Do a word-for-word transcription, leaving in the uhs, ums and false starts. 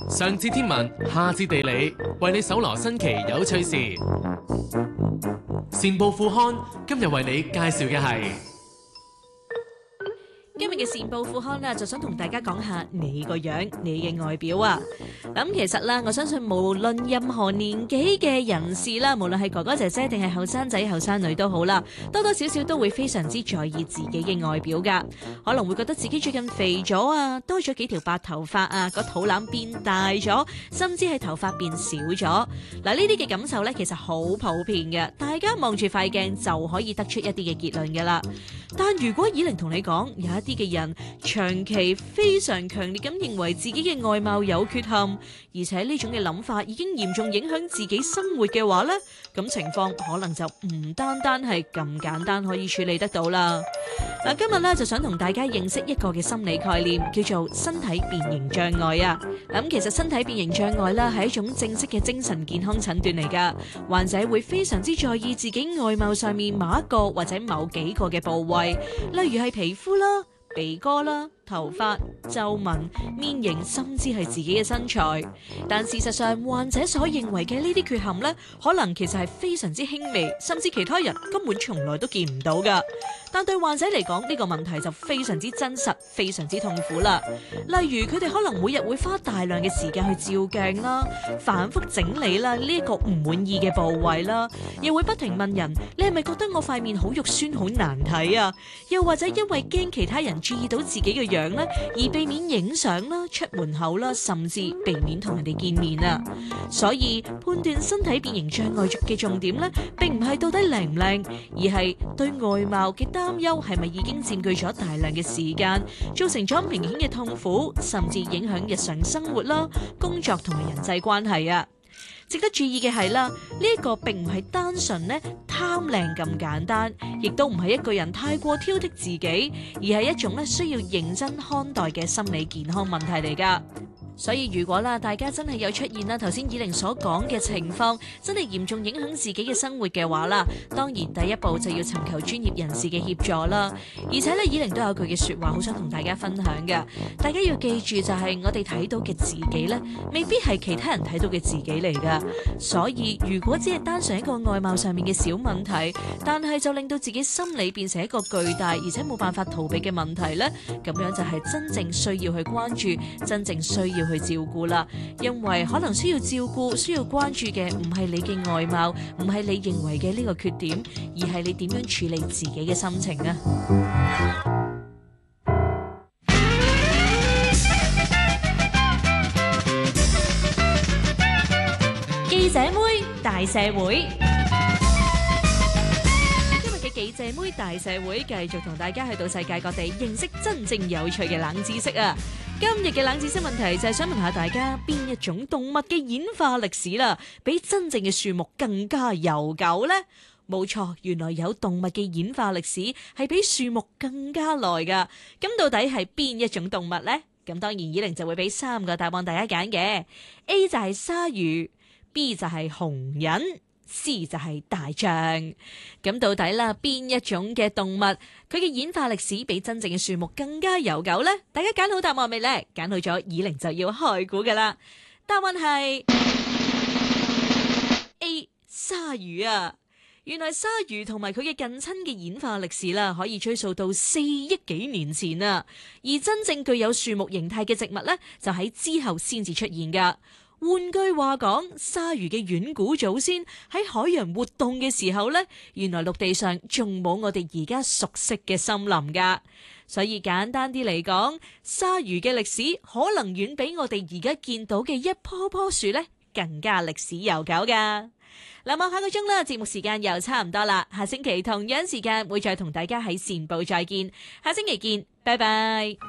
上至天文，下至地理，為你搜羅新奇有趣事。善報副刊今日為你介紹嘅係。 今日嘅善報副刊啦，就想同大家講下你個樣，你嘅外表啊。咁其實啦，我相信無論任何年紀嘅人士啦，無論係哥哥姐姐定係後生仔後生女都好啦，多多少少都會非常之在意自己嘅外表噶。可能會覺得自己最近肥咗啊，多咗幾條白頭髮啊，個肚腩變大咗，甚至係頭髮變少咗。嗱，呢啲嘅感受咧，其實好普遍嘅，大家望住塊鏡就可以得出一啲嘅結論噶啦。但如果以玲同你講，有一啲嘅人長期非常強烈咁認為自己嘅外貌有缺陷，而且呢種嘅諗法已經嚴重影響自己生活嘅話呢，咁情況可能就唔單單係咁簡單可以處理得到啦。嗱，今日咧就想同大家認識一個嘅心理概念，叫做身體變形障礙啊。咁其實身體變形障礙啦係一種正式嘅精神健康診斷嚟噶，患者會非常之在意自己外貌上面某一個或者某幾個嘅部位，例如係皮膚啦、鼻哥啦、頭髮、皺紋、面型，甚至係自己嘅身材。但事實上，患者所認為嘅呢啲缺陷呢，可能其實係非常之輕微，甚至其他人根本從來都見唔到噶。但對患者嚟講，呢個問題就非常之真實，非常之痛苦啦。例如佢哋可能每日會花大量嘅時間去照鏡啦，反覆整理啦呢一個唔滿意嘅部位啦，又會不停問人：你係咪覺得我塊面好肉酸好難睇啊？又或者因為驚其他人注意到自己嘅樣咧，而避免影相啦、出門口啦，甚至避免同人哋見面啊。所以判斷身體變形障礙嘅重點咧，並唔係到底靚唔靚，而係對外貌嘅擔憂係咪已經佔據咗大量嘅時間，造成咗明顯嘅痛苦，甚至影響日常生活啦、工作同埋人際關係啊。值得注意嘅係啦，呢一個並唔係單純咧貪靚咁簡單，亦都唔係一個人太過挑剔自己，而係一種咧需要認真看待嘅心理健康問題嚟㗎。所以如果啦，大家真係有出現啦頭先以玲所講嘅情況，真係嚴重影響自己嘅生活嘅話啦，當然第一步就要尋求專業人士嘅協助啦。而且咧，以玲都有句嘅說話好想同大家分享嘅，大家要記住就係我哋睇到嘅自己咧，未必係其他人睇到嘅自己嚟噶。所以如果只係單純一個外貌上面嘅小問題，但係就令到自己心理變成一個巨大而且冇辦法逃避嘅問題咧，咁樣就係真正需要去關注，真正需要去照顧啦。因為可能需要照顧、需要關注嘅唔係你嘅外貌，唔係你認為嘅呢個缺點，而係你點樣處理自己嘅心情啊。記者妹大社會，今日嘅記者妹大社會繼續同大家去到世界各地認識真正有趣嘅冷知識啊！今日嘅冷知識問題就係想問下大家，邊一種動物嘅演化歷史啦，比真正嘅樹木更加悠久呢？冇錯，原來有動物嘅演化歷史係比樹木更加耐噶。咁到底係邊一種動物呢？咁當然以玲就會俾三個答案大家揀嘅。A 就係鯊魚，B 就係紅人，C 就係大象。咁到底啦，邊一種嘅動物佢嘅演化歷史比真正嘅樹木更加悠久呢？大家揀好答案未呢？揀好咗，以玲就要開估噶啦。答案係 A 鯊魚啊！原來鯊魚同埋佢嘅近親嘅演化歷史啦，可以追溯到四億幾年前啊。而真正具有樹木形態嘅植物呢，就喺之後先至出現噶。換句話講，鯊魚嘅遠古祖先喺海洋活動嘅時候呢，原來陸地上仲冇我哋而家熟悉嘅森林噶。所以簡單啲嚟講，鯊魚嘅歷史可能遠比我哋而家見到嘅一棵棵樹呢更加歷史悠久噶。嗱，望下個鐘啦，節目時間又差唔多啦。下星期同樣時間會再同大家喺善報再見，下星期見，拜拜。